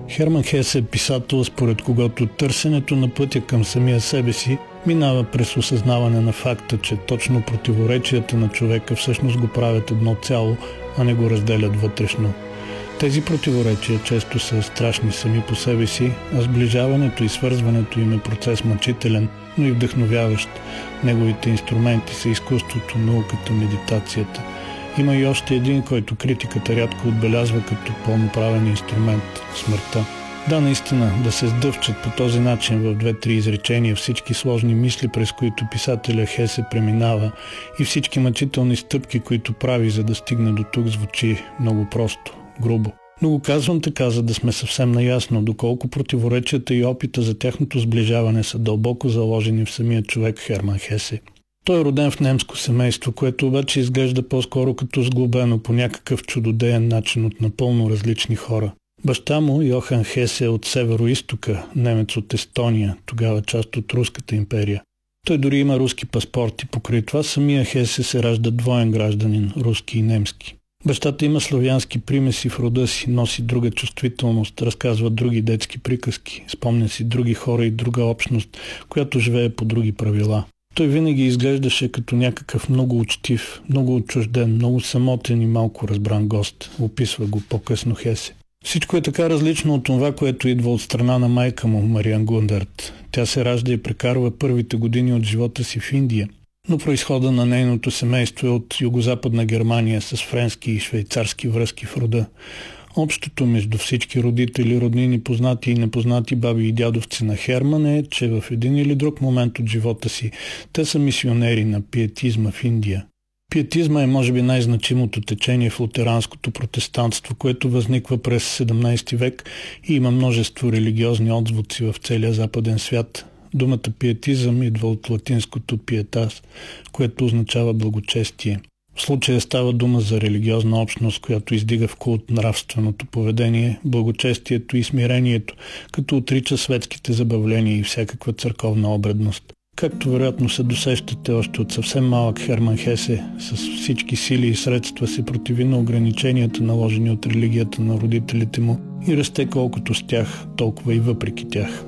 Херман Хесе е писател, според когото търсенето на пътя към самия себе си минава през осъзнаване на факта, че точно противоречията на човека всъщност го правят едно цяло, а не го разделят вътрешно. Тези противоречия често са страшни сами по себе си, а сближаването и свързването им е процес мъчителен, но и вдъхновяващ. Неговите инструменти са изкуството, науката, медитацията. Има и още един, който критиката рядко отбелязва като пълноправен инструмент – смъртта. Да, наистина, да се сдъвчат по този начин в 2-3 изречения всички сложни мисли, през които писателя Хесе преминава, и всички мъчителни стъпки, които прави, за да стигне до тук, звучи много просто, грубо. Но го казвам така, за да сме съвсем наясно, доколко противоречията и опита за тяхното сближаване са дълбоко заложени в самия човек Херман Хесе. Той е роден в немско семейство, което обаче изглежда по-скоро като сглобено по някакъв чудодеен начин от напълно различни хора. Баща му, Йохан Хесе, е от северо-истока, немец от Естония, тогава част от Руската империя. Той дори има руски паспорт и покрай това самия Хесе се ражда двоен гражданин, руски и немски. Бащата има славянски примеси в рода си, носи друга чувствителност, разказва други детски приказки, спомня си други хора и друга общност, която живее по други правила. Той винаги изглеждаше като някакъв много учтив, много отчужден, много самотен и малко разбран гост, описва го по-късно Хесе. Всичко е така различно от това, което идва от страна на майка му, Мариан Гундарт. Тя се ражда и прекарва първите години от живота си в Индия, но произхода на нейното семейство е от югозападна Германия с френски и швейцарски връзки в рода. Общото между всички родители, роднини, познати и непознати баби и дядовци на Херман е, че в един или друг момент от живота си те са мисионери на пиетизма в Индия. Пиетизма е може би най-значимото течение в лутеранското протестантство, което възниква през 17 век и има множество религиозни отзвуци в целия западен свят. Думата пиетизъм идва от латинското пиетас, което означава благочестие. В случая става дума за религиозна общност, която издига в култ нравственото поведение, благочестието и смирението, като отрича светските забавления и всякаква църковна обредност. Както вероятно се досещате, още от съвсем малък Херман Хесе с всички сили и средства се противи на ограниченията, наложени от религията на родителите му, и расте колкото с тях, толкова и въпреки тях.